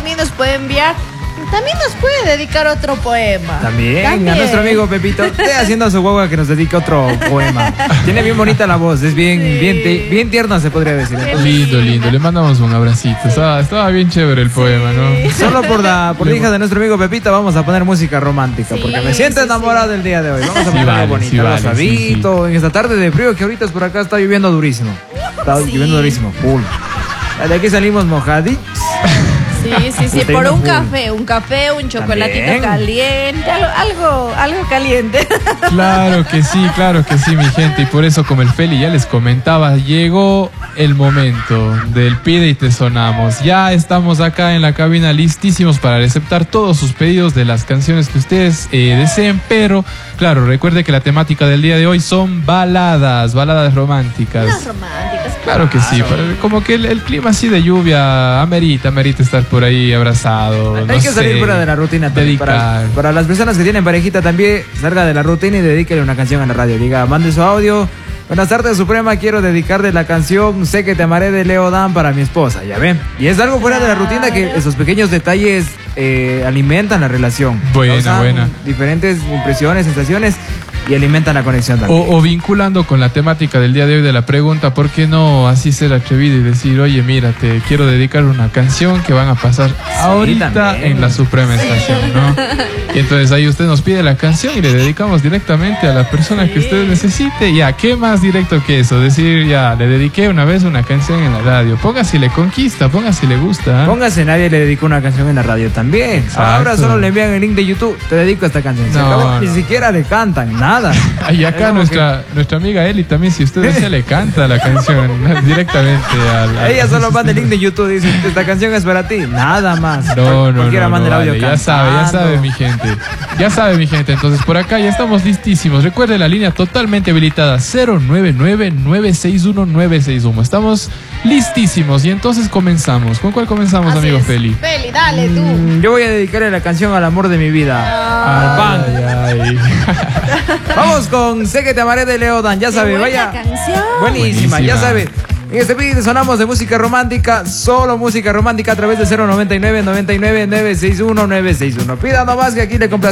también nos puede enviar. También nos puede dedicar otro poema. También. A nuestro amigo Pepito, esté haciendo a su guagua que nos dedique otro poema. Tiene bien bonita la voz, es bien tierna, se podría decir. Lindo, le mandamos un abracito. Estaba bien chévere el poema, ¿no? Solo por la hija de nuestro amigo Pepito vamos a poner música romántica, porque me siento enamorado del día de hoy. Vamos a poner algo bonito, algo suavito, en esta tarde de frío que ahorita es por acá, está lloviendo durísimo. Está lloviendo durísimo, full. De aquí salimos mojaditos. Sí, por un café, un chocolatito también caliente, algo caliente. Claro que sí, mi gente. Y por eso, como el Feli ya les comentaba, llegó el momento del pide y te sonamos. Ya estamos acá en la cabina listísimos para aceptar todos sus pedidos de las canciones que ustedes deseen, pero claro, recuerde que la temática del día de hoy son baladas románticas. Las románticas. Claro que sí, como que el clima así de lluvia amerita estar por ahí abrazado. Hay que salir fuera de la rutina. Para las personas que tienen parejita también, salga de la rutina y dedíquele una canción a la radio. Diga, mande su audio. Buenas tardes, Suprema, quiero dedicarle la canción Sé que te amaré de Leo Dan para mi esposa, ya ven. Y es algo fuera de la rutina que esos pequeños detalles alimentan la relación. Buena. Diferentes impresiones, sensaciones y alimentan la conexión también. O vinculando con la temática del día de hoy de la pregunta, ¿por qué no así ser atrevido y decir, oye, mira, te quiero dedicar una canción que van a pasar ahorita también en la Suprema Estación, ¿no? Y entonces ahí usted nos pide la canción y le dedicamos directamente a la persona que usted necesite. Ya, ¿qué más directo que eso? Decir, ya, le dediqué una vez una canción en la radio. Póngase le conquista, póngase le gusta. Póngase, nadie le dedicó una canción en la radio también. Exacto. Ahora solo le envían el link de YouTube, te dedico a esta canción. Ni siquiera le cantan, nada. Y acá nuestra amiga Eli también, si usted desea, le canta la canción directamente a ella solo manda el link de YouTube y dice, esta canción es para ti, nada más. Cualquiera manda el audio ya sabe mi gente. Ya sabe mi gente, entonces por acá ya estamos listísimos. Recuerde la línea totalmente habilitada 099-961-961. Estamos listísimos y entonces comenzamos. ¿Con cuál comenzamos, así amigo Feli? Feli, dale tú. Yo voy a dedicarle la canción al amor de mi vida. Al pan. Vamos con Sé que te amaré de Leo Dan, ya sabe, vaya. Buenísima, ya sabe. En este vídeo sonamos de música romántica, solo música romántica a través de 099-99-961-961. Pida nomás que aquí le complacemos.